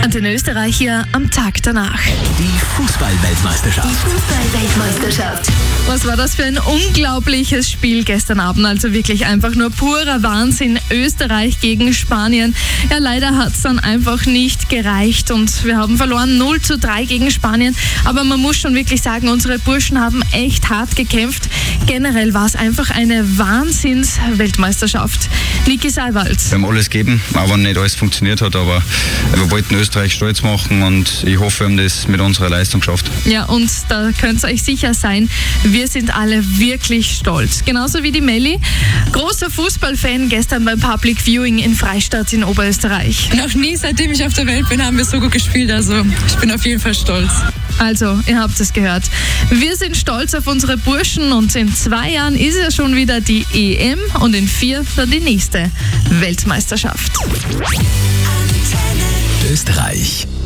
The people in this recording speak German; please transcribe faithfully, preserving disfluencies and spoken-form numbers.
Und in Österreich hier am Tag danach. Die Fußball-Weltmeisterschaft. Die Fußball-Weltmeisterschaft. Was war das für ein unglaubliches Spiel gestern Abend? Also wirklich einfach nur purer Wahnsinn. Österreich gegen Spanien. Ja, leider hat es dann einfach nicht gereicht und wir haben verloren null zu drei gegen Spanien. Aber man muss schon wirklich sagen, unsere Burschen haben echt hart gekämpft. Generell war es einfach eine Wahnsinns-Weltmeisterschaft. Niki Seiwald. Wir haben alles gegeben, auch wenn nicht alles funktioniert hat, aber wir wollten Österreich stolz machen und ich hoffe, wir haben das mit unserer Leistung geschafft. Ja, und da könnt ihr euch sicher sein, wir sind alle wirklich stolz. Genauso wie die Melli. Großer Fußballfan gestern beim Public Viewing in Freistadt in Oberösterreich. Noch nie, seitdem ich auf der Welt bin, haben wir so gut gespielt. Also ich bin auf jeden Fall stolz. Also, ihr habt es gehört. Wir sind stolz auf unsere Burschen und in zwei Jahren ist ja schon wieder die E M und in vier dann die nächste Weltmeisterschaft. Österreich.